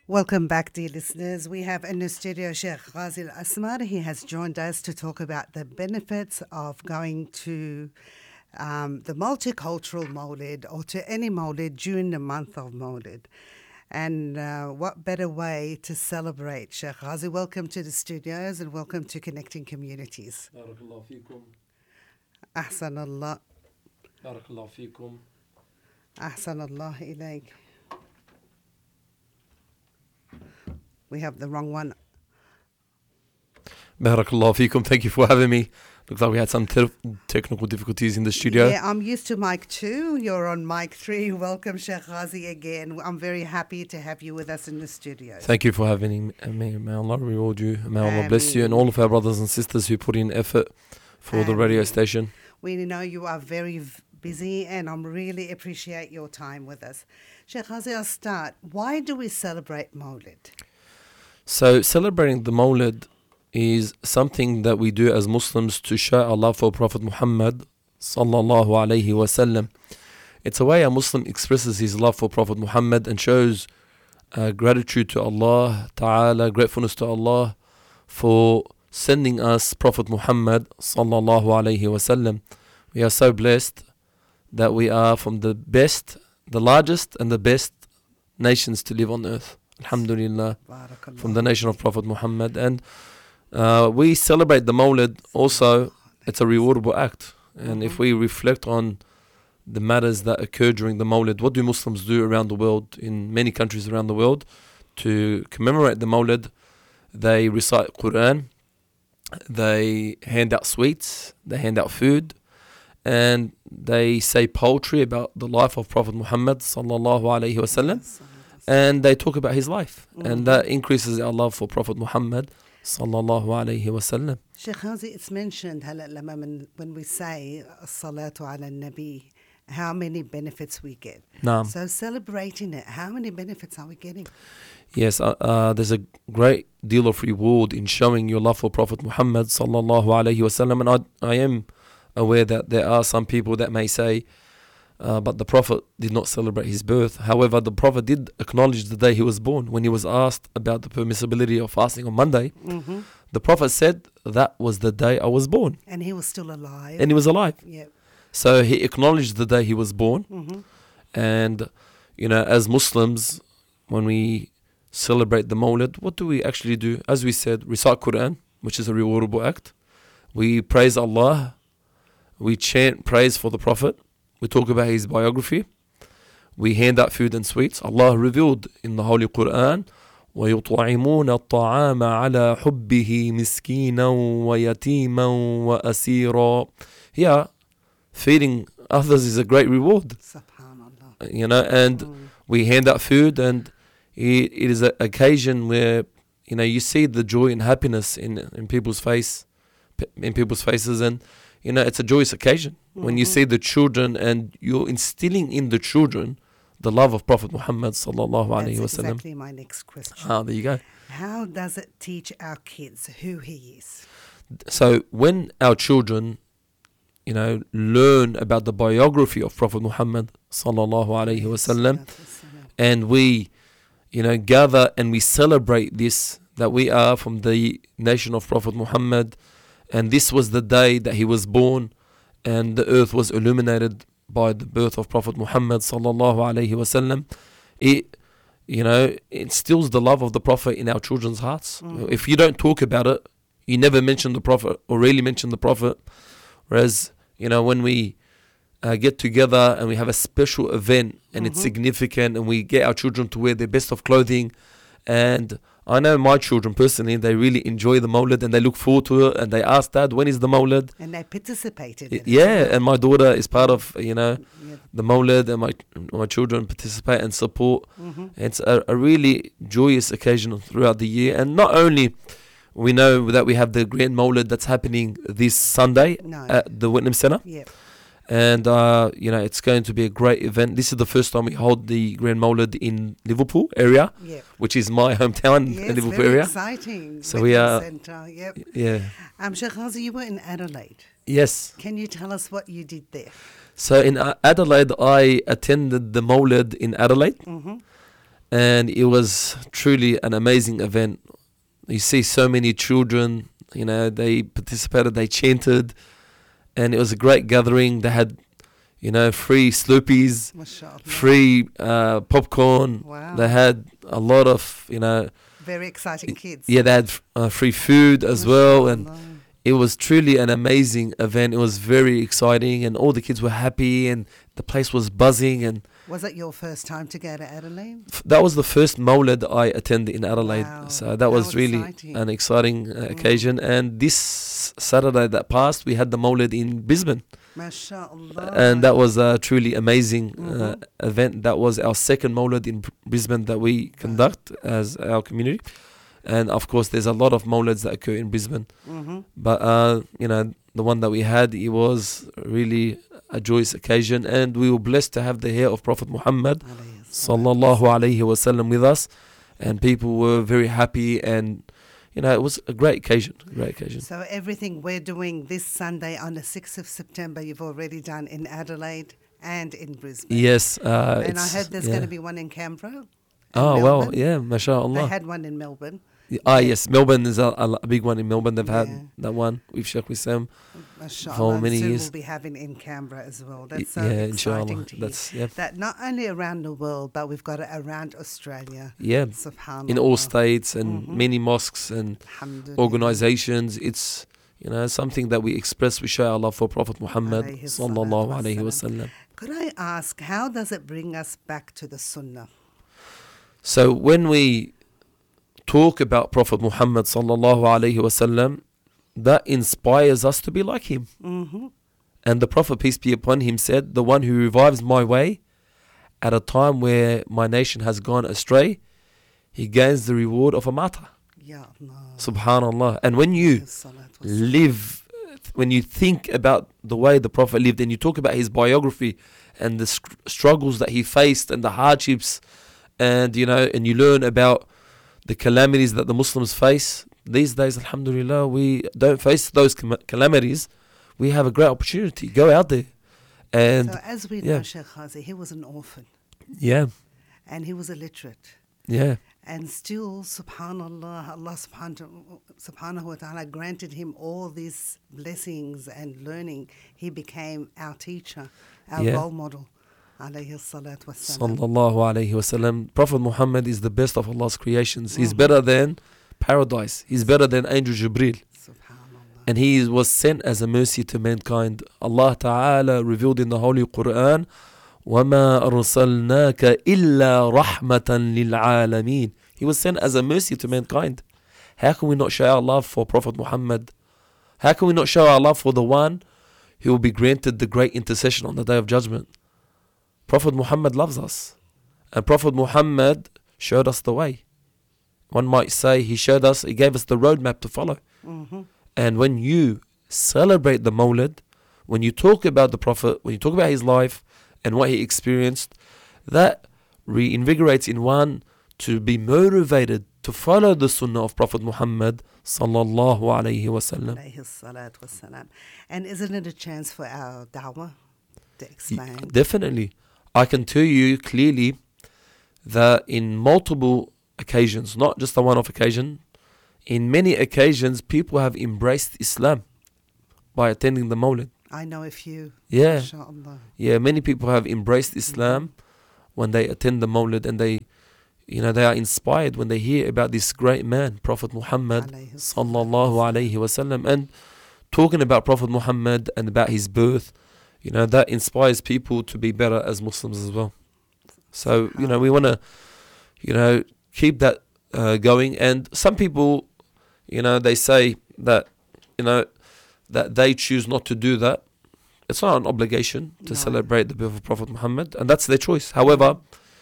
Welcome back, dear listeners. We have in the studio Sheikh Ghazi Al Asmar. He has joined us to talk about the benefits of going to the multicultural Mawlid or to any Mawlid during the month of Mawlid. And what better way to celebrate? Sheikh Ghazi, welcome to the studios and welcome to Connecting Communities. Barakallahu feekum. Ahsan Allah. Barakallahu feekum. Ahsan Allah ilayk. We have the wrong one. Barakallahu feekum. Thank you for having me. Looks like we had some technical difficulties in the studio. Yeah, I'm used to mic 2. You're on mic 3. Welcome, Sheikh Ghazi, again. I'm very happy to have you with us in the studio. Thank you for having me. May Allah reward you. May Allah bless you and all of our brothers and sisters who put in effort for the radio station. We know you are very busy and I'm really appreciate your time with us. Sheikh Ghazi, I'll start. Why do we celebrate Mawlid? So celebrating the Mawlid is something that we do as Muslims to show our love for Prophet Muhammad sallallahu alaihi wasallam. It's a way a Muslim expresses his love for Prophet Muhammad and shows gratitude to Allah Ta'ala, gratefulness to Allah for sending us Prophet Muhammad sallallahu alaihi wasallam. We are so blessed that we are from the best, the largest and the best nations to live on earth. Alhamdulillah, from the nation of Prophet Muhammad. And we celebrate the Mawlid also. It's a rewardable act. And if we reflect on the matters that occur during the Mawlid, what do Muslims do around the world, in many countries around the world, to commemorate the Mawlid? They recite Quran, they hand out sweets, they hand out food, and they say poetry about the life of Prophet Muhammad sallallahu alaihi wasallam. And they talk about his life, and that increases our love for Prophet Muhammad sallallahu alaihi wasallam. Sheikh Ghazi, it's mentioned when we say salatu ala nabi, how many benefits we get. Naam. So celebrating it, how many benefits are we getting? Yes, there's a great deal of reward in showing your love for Prophet Muhammad sallallahu alaihi wasallam. And I am aware that there are some people that may say, but the Prophet did not celebrate his birth. However, the Prophet did acknowledge the day he was born. When he was asked about the permissibility of fasting on Monday, the Prophet said, that was the day I was born. And he was still alive. And he was alive. Yep. So he acknowledged the day he was born. And, as Muslims, when we celebrate the Mawlid, what do we actually do? As we said, recite Quran, which is a rewardable act. We praise Allah. We chant praise for the Prophet. We talk about his biography. We hand out food and sweets. Allah revealed in the Holy Quran, وَيُطْعِمُونَ الطَّعَامَ عَلَى حُبِّهِ مِسْكِينًا وَيَتِيمًا وَأَسِيرًا. Here, feeding others is a great reward. Subhanallah. And we hand out food, and it is an occasion where, you see the joy and happiness in people's faces, and it's a joyous occasion when you see the children and you're instilling in the children the love of Prophet Muhammad sallallahu alaihi wasallam. That's exactly my next question. There you go. How does it teach our kids who he is? So when our children, learn about the biography of Prophet Muhammad sallallahu alaihi wasallam, and we, gather and we celebrate this, that we are from the nation of Prophet Muhammad, and this was the day that he was born, and the earth was illuminated by the birth of Prophet Muhammad sallallahu alaihi wasallam. It instills the love of the Prophet in our children's hearts. If you don't talk about it, you never mention the Prophet or rarely mention the Prophet. Whereas, when we get together and we have a special event and it's significant, and we get our children to wear their best of clothing, and I know my children personally, they really enjoy the Mawlid and they look forward to it, and they ask, Dad, when is the Mawlid? And they participated in it. Yeah, and my daughter is part of, the Mawlid, and my children participate and support. It's a really joyous occasion throughout the year. And not only we know that we have the Grand Mawlid that's happening this Sunday at the Whitlam Centre. Yep. And, it's going to be a great event. This is the first time we hold the Grand Mawlid in Liverpool area, which is my hometown, Liverpool very area. Exciting. So we are. Center, yep. Yeah. Sheikh Ghazi, you were in Adelaide. Yes. Can you tell us what you did there? So in Adelaide, I attended the Mawlid in Adelaide. and it was truly an amazing event. You see so many children, they participated, they chanted, and it was a great gathering. They had, free Slurpees, MashaAllah. free popcorn. Wow. They had a lot of, Very exciting kids. yeah, they had free food as well, and MashaAllah. it was truly an amazing event. It was very exciting, and all the kids were happy, and the place was buzzing. And Was it your first time to go to Adelaide? that was the first Mawlid I attended in Adelaide. Wow. So that was How really exciting. an exciting occasion. And this Saturday that passed, we had the Mawlid in Brisbane. MashaAllah. And that was a truly amazing Mhm. event. That was our second Mawlid in Brisbane that we conduct as our community. And of course, there's a lot of Mawlids that occur in Brisbane. Mm-hmm. But, the one that we had, it was really a joyous occasion. And we were blessed to have the hair of Prophet Muhammad sallallahu alayhi wasallam with us. And people were very happy, and it was a great occasion. So everything we're doing this Sunday on the 6th of September, you've already done in Adelaide and in Brisbane. Yes. And I heard there's going to be one in Canberra. and Oh, well, Melbourne. yeah, They mashallah. had one in Melbourne. Yes, Melbourne is a big one in Melbourne. They've Yeah. had that one with Sheikh Wissam MashaAllah. for and many soon years. we'll be having in Canberra as well. That's so Yeah, exciting inshallah. to hear. That's, yeah. That not only around the world, but we've got it around Australia. Yeah, Subhanallah. in all states and Mhm. many mosques and Alhamdulillah. organizations. It's something that we express. We show Allah for Prophet Muhammad Alayhi sallallahu salatu alayhi wassalam. wasallam. Could I ask, how does it bring us back to the Sunnah? So when we talk about Prophet Muhammad sallallahu alayhi wasallam, that inspires us to be like him. Mm-hmm. And the Prophet, peace be upon him, said, "The one who revives my way at a time where my nation has gone astray, he gains the reward of a martyr." Ya Allah. Subhanallah. And when you Salatu wassalam. live, when you think about the way the Prophet lived, and you talk about his biography and the struggles that he faced and the hardships, and and you learn about the calamities that the Muslims face these days, alhamdulillah, we don't face those calamities. We have a great opportunity. Go out there. And So as we yeah. know, Sheikh Ghazi, he was an orphan yeah, and he was illiterate. yeah, And still, subhanallah, Allah subhanahu wa ta'ala granted him all these blessings and learning. He became our teacher, our Yeah. role model. Alayhi salatu wassalam. sallallahu alayhi wasallam. Prophet Muhammad is the best of Allah's creations. He's Mhm. better than paradise. He's better than Angel Jibril. Subhanallah. And he was sent as a mercy to mankind. Allah Ta'ala revealed in the Holy Quran, وَمَا أَرْسَلْنَاكَ إِلَّا رَحْمَةً لِلْعَالَمِينَ. He was sent as a mercy to mankind. How can we not show our love for Prophet Muhammad? How can we not show our love for the one who will be granted the great intercession on the Day of Judgment? Prophet Muhammad loves us. And Prophet Muhammad showed us the way. One might say he gave us the roadmap to follow. Mm-hmm. And when you celebrate the Mawlid, when you talk about the Prophet, when you talk about his life and what he experienced, that reinvigorates in one to be motivated to follow the Sunnah of Prophet Muhammad sallallahu alayhi wasallam. Alayhi salatu wassalam. And isn't it a chance for our da'wah to expand? Definitely. I can tell you clearly that in multiple occasions, not just a one-off occasion, in many occasions, people have embraced Islam by attending the Mawlid. I know a few. Yeah. MashaAllah. Yeah, many people have embraced Islam when they attend the Mawlid, and they are inspired when they hear about this great man, Prophet Muhammad Alayhi sallallahu alayhi wasallam, and talking about Prophet Muhammad and about his birth. That inspires people to be better as Muslims as well. So we want to keep that going. And some people, they say that that they choose not to do that. It's not an obligation to No. celebrate the birth of Prophet Muhammad, and that's their choice. However,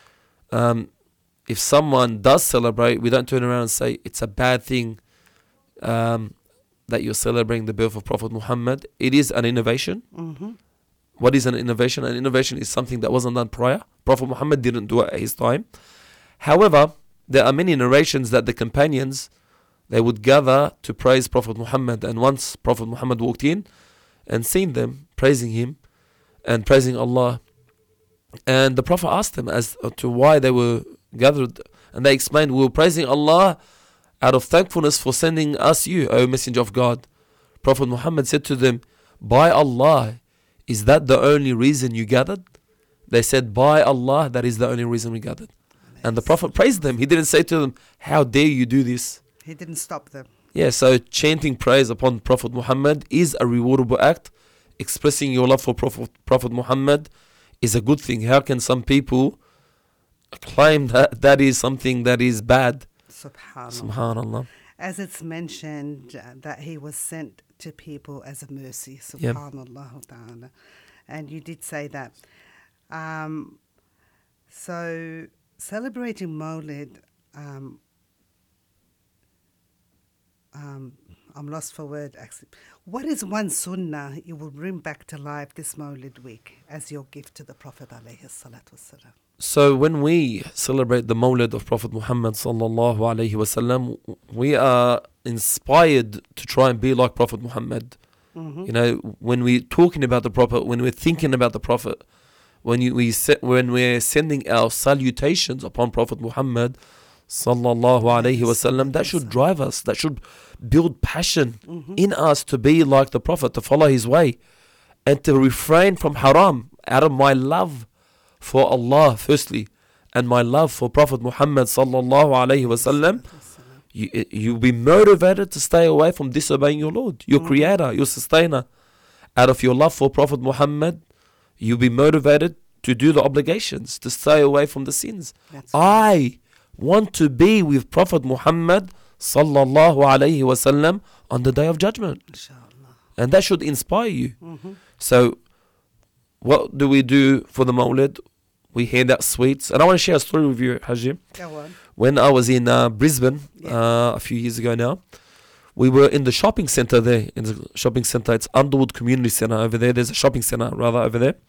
if someone does celebrate, we don't turn around and say it's a bad thing that you're celebrating the birth of Prophet Muhammad. It is an innovation. Mm-hmm. What is an innovation? An innovation is something that wasn't done prior. Prophet Muhammad didn't do it at his time. However, there are many narrations that the companions, they would gather to praise Prophet Muhammad. And once Prophet Muhammad walked in and seen them praising him and praising Allah, and the Prophet asked them as to why they were gathered, and they explained, we were praising Allah out of thankfulness for sending us you, O Messenger of God. Prophet Muhammad said to them, by Allah, is that the only reason you gathered? They said, by Allah, that is the only reason we gathered. And the Prophet praised them. He didn't say to them, how dare you do this? He didn't stop them. Yeah, so chanting praise upon Prophet Muhammad is a rewardable act. Expressing your love for Prophet Muhammad is a good thing. How can some people claim that that is something that is bad? Subhanallah. Subhanallah. As it's mentioned that he was sent to people as a mercy. Yep. Subhanallah ta'ala. And you did say that. So celebrating Mawlid, I'm lost for word actually. What is one sunnah you will bring back to life this Mawlid week as your gift to the Prophet alayhi salatu wasalam? So when we celebrate the Mawlid of Prophet Muhammad sallallahu alayhi wasallam, we are inspired to try and be like Prophet Muhammad. Mm-hmm. You know, when we're talking about the Prophet, when we're thinking about the Prophet, when we're sending our salutations upon Prophet Muhammad sallallahu alayhi wasallam, that should drive us, that should build passion in us to be like the Prophet, to follow his way, and to refrain from haram out of my love for Allah firstly, and my love for Prophet Muhammad sallallahu alayhi wasallam. You'll be motivated to stay away from disobeying your Lord, your Creator, your Sustainer. Out of your love for Prophet Muhammad, you'll be motivated to do the obligations, to stay away from the sins. I want to be with Prophet Muhammad sallallahu alayhi wasallam on the Day of Judgment. Inshallah. And that should inspire you. So, what do we do for the Mawlid? We hand out sweets. And I want to share a story with you, Haji. Go on. When I was in Brisbane a few years ago now, we were in the shopping centre there. In the shopping centre, it's Underwood Community Centre over there. There's a shopping centre rather over there.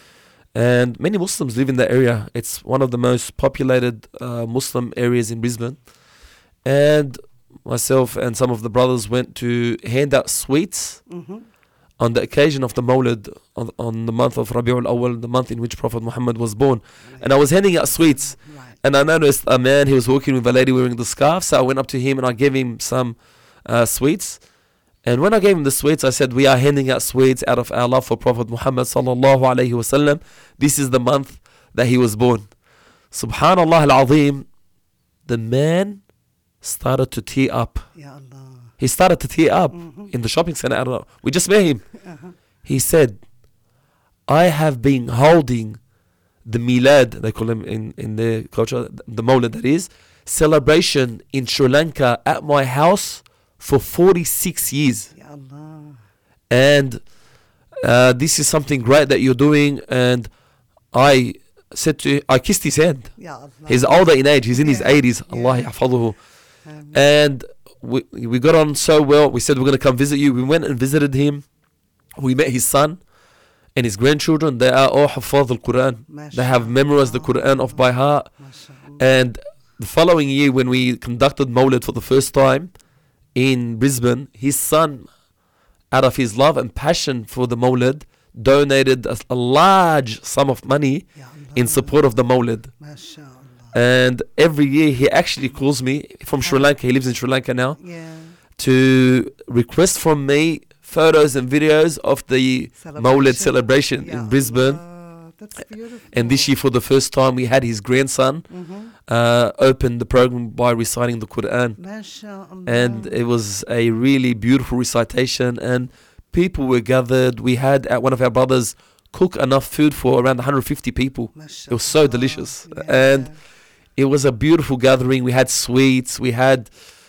And many Muslims live in that area. It's one of the most populated Muslim areas in Brisbane. And myself and some of the brothers went to hand out sweets on the occasion of the Mawlid on the month of Rabi'ul Awwal, the month in which Prophet Muhammad was born. And I was handing out sweets. And I noticed a man, he was walking with a lady wearing the scarf. So I went up to him and I gave him some sweets. And when I gave him the sweets, I said, we are handing out sweets out of our love for Prophet Muhammad sallallahu alayhi wasallam. This is the month that he was born. Subhanallah al-Azim, the man started to tear up. Ya Allah. He started to tear up in the shopping center. I don't know. We just met him. He said, I have been holding the Milad, they call him in their culture, the Mawlid that is, celebration in Sri Lanka at my house for 46 years. Ya Allah. And this is something great that you're doing. And I kissed his hand. Ya Allah. He's older in age. He's in his 80s. Allah yahfaduhu. And we got on so well. We said we're going to come visit you. We went and visited him. We met his son and his grandchildren. They are all Hafadh al-Quran. They have memorized the Quran off by heart. And the following year, when we conducted Mawlid for the first time in Brisbane, his son, out of his love and passion for the Mawlid, donated a large sum of money in support of the Mawlid. And every year he actually calls me from Sri Lanka. He lives in Sri Lanka now. To request from me photos and videos of the Mawlid celebration in Brisbane. That's beautiful. And this year, for the first time, we had his grandson open the program by reciting the Quran. And it was a really beautiful recitation. And people were gathered. We had one of our brothers cook enough food for around 150 people. It was so delicious. And it was a beautiful gathering. We had sweets. We had,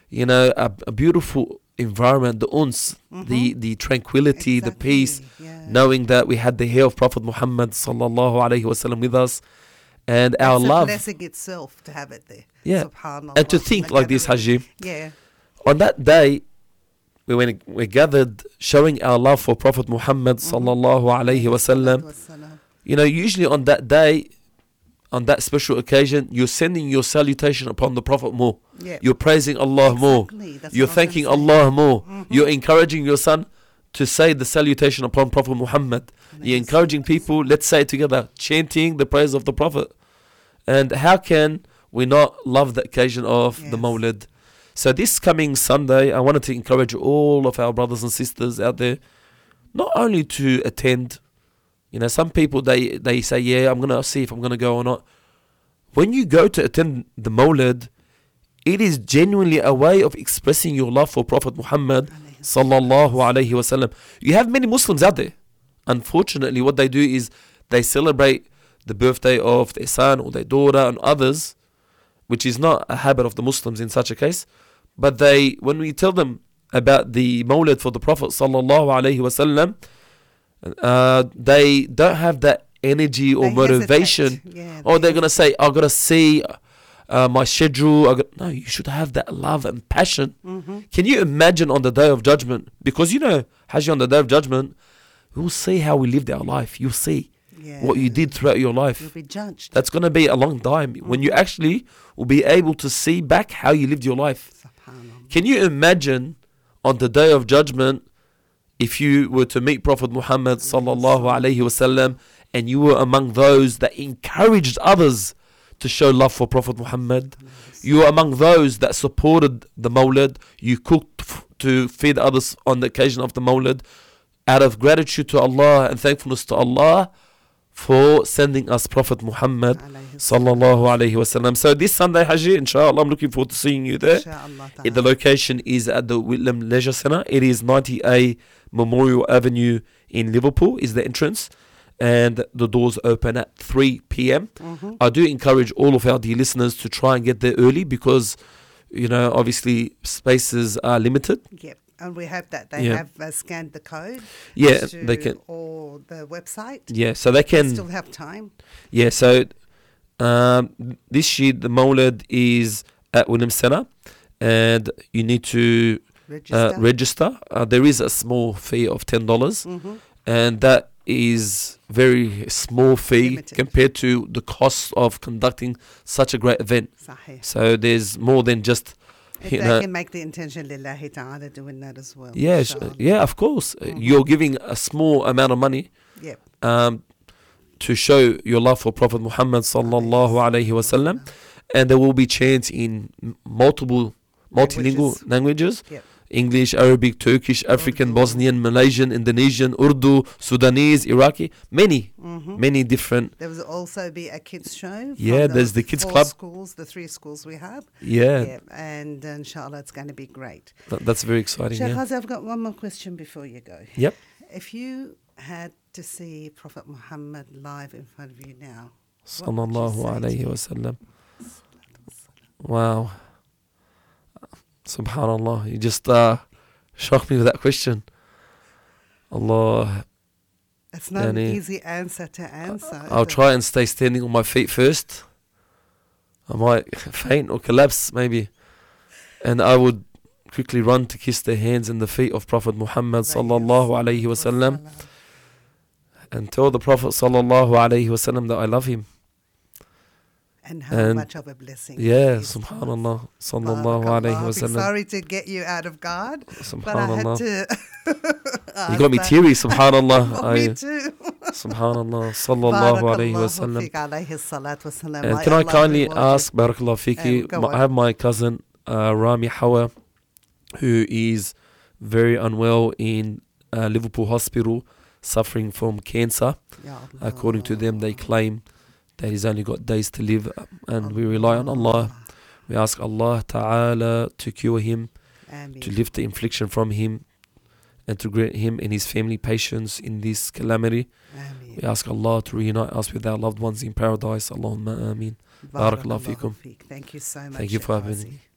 a beautiful environment, the uns, the tranquility, the peace, knowing that we had the hair of Prophet Muhammad sallallahu alayhi wasallam with us, and our love. It's a blessing itself to have it there. Yeah, Subhanallah. and to think like this, Haji. Yeah. On that day, we gathered showing our love for Prophet Muhammad sallallahu alayhi wasallam. Usually on that day, on that special occasion, you're sending your salutation upon the Prophet more. You're praising Allah more. You're thanking Allah more. You're encouraging your son to say the salutation upon Prophet Muhammad. You're encouraging people, let's say it together, chanting the praise of the Prophet. And how can we not love the occasion of the Yes. Mawlid. So this coming Sunday, I wanted to encourage all of our brothers and sisters out there, not only to attend. You know, some people, they say, yeah, I'm going to see if I'm going to go or not. When you go to attend the Mawlid, it is genuinely a way of expressing your love for Prophet Muhammad sallallahu alayhi wasallam. You have many Muslims out there. Unfortunately, what they do is they celebrate the birthday of their son or their daughter and others, which is not a habit of the Muslims in such a case. But when we tell them about the Mawlid for the Prophet sallallahu alayhi wasallam, they don't have that energy or They motivation. hesitate. Yeah, Or they're going to say, I've got to see my schedule. No, you should have that love and passion. Can you imagine on the Day of Judgment? Because, you know, Haji, on the Day of Judgment, you'll see how we lived our life. You'll see what you did throughout your life. You'll be judged. That's going to be a long time when you actually will be able to see back how you lived your life. Subhanallah. Can you imagine on the Day of Judgment if you were to meet Prophet Muhammad sallallahu alaihi wasallam and you were among those that encouraged others to show love for Prophet Muhammad? You were among those that supported the Mawlid. You cooked to feed others on the occasion of the Mawlid out of gratitude to Allah and thankfulness to Allah for sending us Prophet Muhammad sallallahu alaihi wasallam. So this Sunday, Haji, inshallah, I'm looking forward to seeing you there. Inshallah The ta'ala. location is at the Whitlam Leisure Centre. It is 90A Memorial Avenue in Liverpool is the entrance, and the doors open at 3 p.m. I do encourage all of our dear listeners to try and get there early because, you know, obviously spaces are limited. Yep. And we hope that they Yeah. have scanned the code. Yeah, to, they can. Or the website. Yeah, so they can. Still have time. Yeah, so this year the Mawlid is at William Centre, and you need to register. There is a small fee of $10, and that is very small fee Limited. compared to the cost of conducting such a great event. Sahih. So there's more than just, If you they know, can make the intention lillahi ta'ala doing that as well. yes, inshallah. yeah, of course. You're giving a small amount of money Yep. to show your love for Prophet Muhammad sallallahu alaihi wasallam, and there will be chants in multiple multilingual languages. Yep. English, Arabic, Turkish, African, Urdu. Bosnian, Malaysian, Indonesian, Urdu, Sudanese, Iraqi, many different. There will also be a kids show. Yeah, from there's the kids 4 club. schools, the 3 schools we have. Yeah, Yep. And inshallah, it's going to be great. that's very exciting. Sheikh Yeah. Ghazi, I've got one more question before you go. Yep. If you had to see Prophet Muhammad live in front of you now, Sallallahu alayhi wasallam. Wow. Subhanallah. You just shocked me with that question. Allah. it's not an Yani, easy answer to answer. I'll is it? try and stay standing on my feet first. I might faint or collapse maybe. And I would quickly run to kiss the hands and the feet of Prophet Muhammad sallallahu alayhi wasallam and tell the Prophet sallallahu alayhi wasallam that I love him. And how And much of a blessing. Yeah, it is to us. subhanallah sallallahu alayhi Barakallah. I'll be wasallam. sorry to get you out of guard, but I had Subhanallah. to. You got me teary, subhanallah. Oh, me too. Subhanallah sallallahu alayhi Barakallahu wasallam. fiqh, alayhi salatu wasalam. And May can I Allah kindly reward you. ask, Barakallah Fiki, Go on. I have my cousin Rami Hawa, who is very unwell in Liverpool Hospital, suffering from cancer. Ya Allah. According to them, they claim that he's only got days to live, and we rely on Allah. We ask Allah Ta'ala to cure him, Ameen. to lift the infliction from him, and to grant him and his family patience in this calamity. Ameen. We ask Allah to reunite us with our loved ones in paradise. Allahumma ameen. Barakallahu Barakallahu feekum. feek. Thank you so much. Thank you Sheikh for having Ghazi. me.